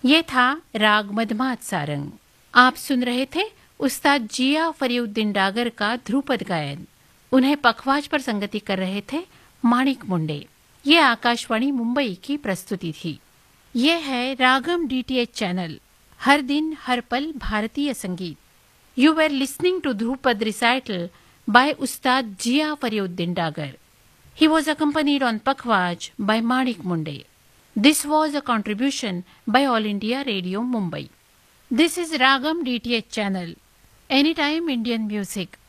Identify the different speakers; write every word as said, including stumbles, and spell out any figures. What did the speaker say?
Speaker 1: ये था राग मधमात सारंग। आप सुन रहे थे उस्ताद जिया फरीउद्दीन डागर का ध्रुपद गायन। उन्हें पखवाज पर संगति कर रहे थे माणिक मुंडे। ये आकाशवाणी मुंबई की प्रस्तुति थी। ये है रागम डीटीएच चैनल, हर दिन हर पल भारतीय संगीत। You were listening to Dhrupad recital by Ustad Jia Fariuddin Dagar. He was accompanied on Pakhwaj by Manik Munde. This was a contribution by All India Radio Mumbai. This is Ragam D T H channel, Anytime Indian Music.